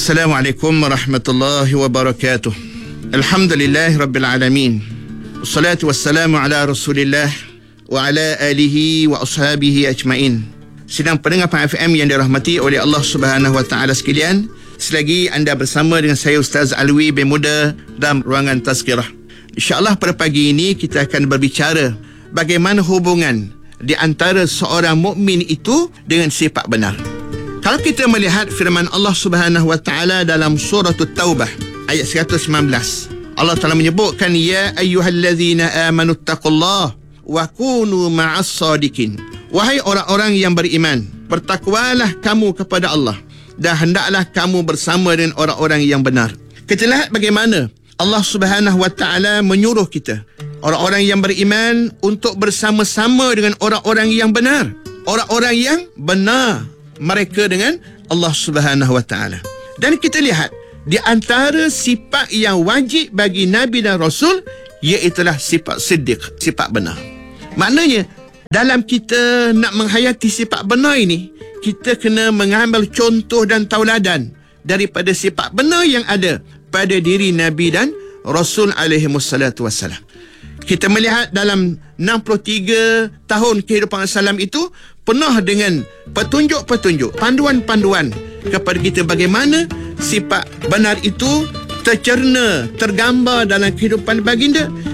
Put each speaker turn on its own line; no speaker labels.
Assalamualaikum warahmatullahi wabarakatuh. Alhamdulillah rabbil alamin. Wassalatu wassalamu ala Rasulillah wa ala alihi wa ashabihi ajmain. Sidang pendengar PAN FM yang dirahmati oleh Allah Subhanahu wa taala sekalian, selagi anda bersama dengan saya Ustaz Alwi bin Muda dalam ruangan tazkirah. InsyaAllah pada pagi ini kita akan berbicara bagaimana hubungan di antara seorang mukmin itu dengan sifat benar. Kalau kita melihat firman Allah Subhanahu wa taala dalam surah At-Taubah ayat 119, Allah Taala menyebutkan, ya ayyuhallazina amanu taqullaha wa kunu ma'as sadiqin. Wahai orang-orang yang beriman, bertakwalah kamu kepada Allah dan hendaklah kamu bersama dengan orang-orang yang benar. Kita lihat bagaimana Allah Subhanahu wa taala menyuruh kita, orang-orang yang beriman, untuk bersama-sama dengan orang-orang yang benar. Orang-orang yang benar mereka dengan Allah Subhanahu wa taala. Dan kita lihat di antara sifat yang wajib bagi Nabi dan Rasul, iaitulah sifat siddiq, sifat benar. Maknanya dalam kita nak menghayati sifat benar ini, kita kena mengambil contoh dan tauladan daripada sifat benar yang ada pada diri Nabi dan Rasul alaihi wassalatu wassalam. Kita melihat dalam 63 tahun kehidupan Rasulullah itu penuh dengan petunjuk-petunjuk, panduan-panduan kepada kita bagaimana sifat benar itu tercerna, tergambar dalam kehidupan baginda